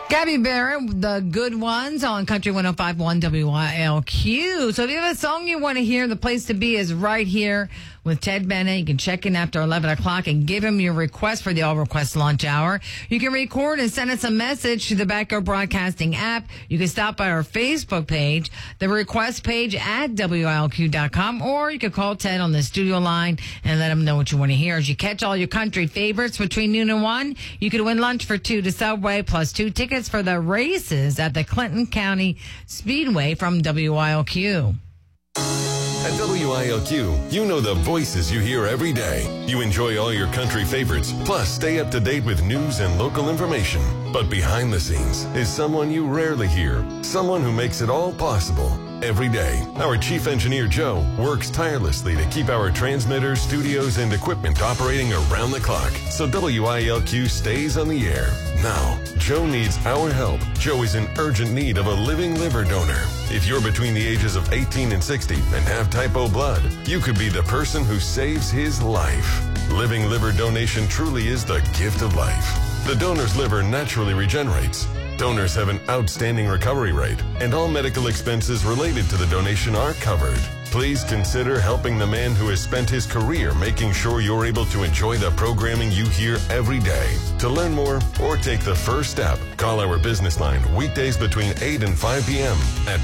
Gabby Barrett, the good ones on Country 105.1 WILQ. So if you have a song you want to hear, the place to be is right here with Ted Bennett. You can check in after 11 o'clock and give him your request for the All Request Lunch Hour. You can record and send us a message to the Backyard Broadcasting app. You can stop by our Facebook page, the request page at WILQ.com, or you can call Ted on the studio line and let him know what you want to hear. As you catch all your country favorites between noon and 1, you can win lunch for 2 to Subway plus 2 tickets for the races at the Clinton County Speedway from WILQ. At WILQ, you know the voices you hear every day. You enjoy all your country favorites, plus stay up to date with news and local information. But behind the scenes is someone you rarely hear, someone who makes it all possible. Every day, our chief engineer, Joe, works tirelessly to keep our transmitters, studios, and equipment operating around the clock so WILQ stays on the air. Now, Joe needs our help. Joe is in urgent need of a living liver donor. If you're between the ages of 18 and 60 and have type O blood, you could be the person who saves his life. Living liver donation truly is the gift of life. The donor's liver naturally regenerates. Donors have an outstanding recovery rate, and all medical expenses related to the donation are covered. Please consider helping the man who has spent his career making sure you're able to enjoy the programming you hear every day. To learn more or take the first step, call our business line weekdays between 8 and 5 p.m. at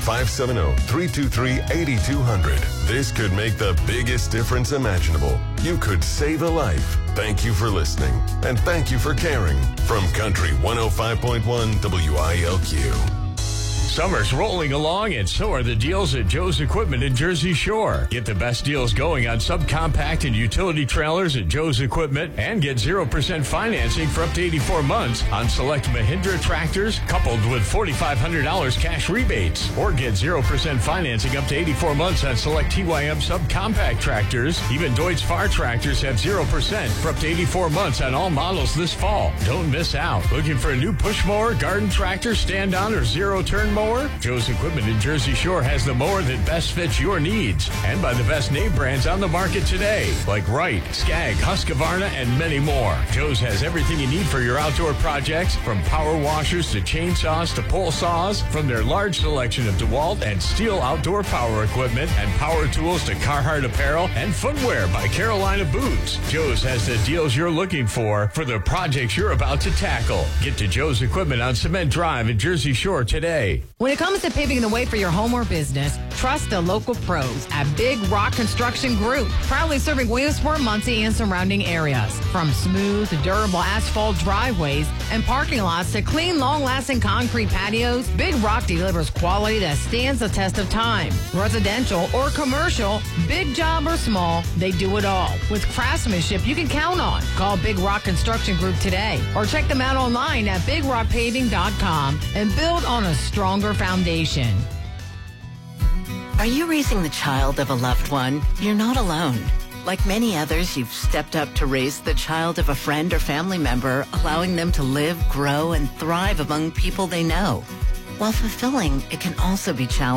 570-323-8200. This could make the biggest difference imaginable. You could save a life. Thank you for listening, and thank you for caring. From Country 105.1 WILQ. Summer's rolling along, and so are the deals at Joe's Equipment in Jersey Shore. Get the best deals going on subcompact and utility trailers at Joe's Equipment, and get 0% financing for up to 84 months on select Mahindra tractors, coupled with $4,500 cash rebates. Or get 0% financing up to 84 months on select TYM subcompact tractors. Even Deutz Fahr tractors have 0% for up to 84 months on all models this fall. Don't miss out. Looking for a new push mower, garden tractor, stand-on, or zero-turn mower? Joe's Equipment in Jersey Shore has the mower that best fits your needs, and by the best name brands on the market today, like Wright, Skag, Husqvarna, and many more. Joe's has everything you need for your outdoor projects, from power washers to chainsaws to pole saws, from their large selection of DeWalt and Steel outdoor power equipment and power tools to Carhartt apparel and footwear by Carolina Boots. Joe's has the deals you're looking for the projects you're about to tackle. Get to Joe's Equipment on Cement Drive in Jersey Shore today. When it comes to paving the way for your home or business, trust the local pros at Big Rock Construction Group, proudly serving Williamsport, Muncie, and surrounding areas. From smooth, durable asphalt driveways and parking lots to clean, long-lasting concrete patios, Big Rock delivers quality that stands the test of time. Residential or commercial, big job or small, they do it all. With craftsmanship you can count on. Call Big Rock Construction Group today or check them out online at BigRockPaving.com and build on a stronger foundation. Are you raising the child of a loved one? You're not alone. Like many others, you've stepped up to raise the child of a friend or family member, allowing them to live, grow, and thrive among people they know. While fulfilling, it can also be challenging.